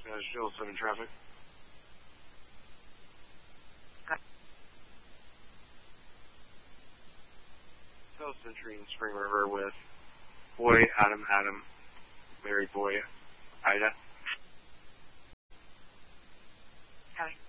Still 7 traffic. South Century and Spring River with Boy, Adam, Mary, Boy, Ida. Copy.